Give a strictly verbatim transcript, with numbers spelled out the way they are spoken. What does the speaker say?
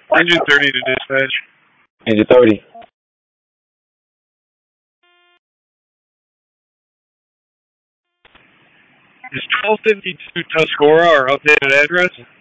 Engine thirty to dispatch. Engine thirty. Is twelve fifty-two Tuscarora our updated address?